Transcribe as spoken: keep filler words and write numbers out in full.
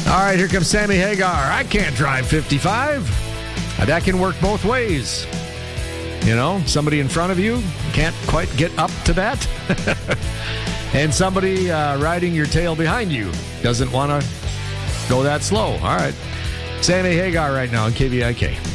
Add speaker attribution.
Speaker 1: All right, here comes Sammy Hagar. I can't drive fifty-five. That can work both ways. You know, somebody in front of you can't quite get up to that. And somebody uh, riding your tail behind you doesn't want to go that slow. All right. Sammy Hagar right now on K V I K.